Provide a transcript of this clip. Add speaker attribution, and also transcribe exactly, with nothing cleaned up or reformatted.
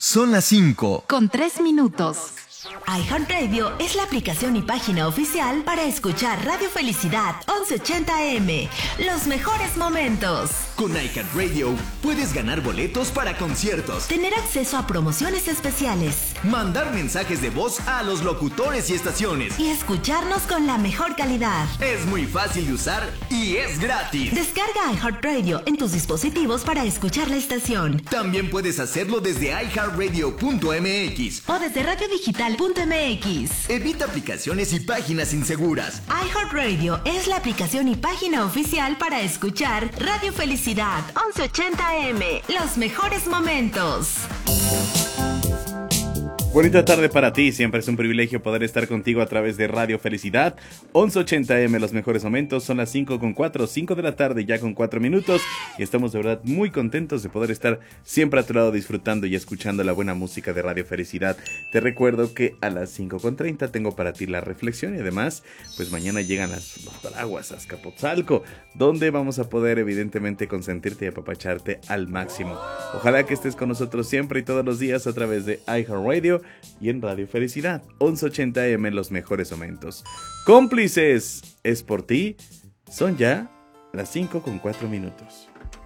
Speaker 1: Son las cinco.
Speaker 2: Con tres minutos.
Speaker 3: iHeartRadio es la aplicación y página oficial para escuchar Radio Felicidad once ochenta A M. Los mejores momentos.
Speaker 4: Con iHeartRadio puedes ganar boletos para conciertos,
Speaker 3: tener acceso a promociones especiales,
Speaker 4: mandar mensajes de voz a los locutores y estaciones
Speaker 3: y escucharnos con la mejor calidad.
Speaker 4: Es muy fácil de usar y es gratis.
Speaker 3: Descarga iHeartRadio en tus dispositivos para escuchar la estación.
Speaker 4: También puedes hacerlo desde i heart radio punto m x
Speaker 3: o desde radio digital punto m x.
Speaker 4: Evita aplicaciones y páginas inseguras.
Speaker 3: iHeartRadio es la aplicación y página oficial para escuchar Radio Felicidad once ochenta A M. Los mejores momentos.
Speaker 5: Bonita tarde para ti, siempre es un privilegio poder estar contigo a través de Radio Felicidad, once ochenta A M, los mejores momentos, son las cinco con cuatro, cinco de la tarde ya con cuatro minutos, y estamos de verdad muy contentos de poder estar siempre a tu lado disfrutando y escuchando la buena música de Radio Felicidad. Te recuerdo que a las cinco con treinta tengo para ti la reflexión y además, pues mañana llegan las, los paraguas a Azcapotzalco, donde vamos a poder evidentemente consentirte y apapacharte al máximo. Ojalá que estés con nosotros siempre y todos los días a través de iHeartRadio y en Radio Felicidad, once ochenta A M, los mejores momentos. Cómplices, es por ti. Son ya las cinco con cuatro minutos.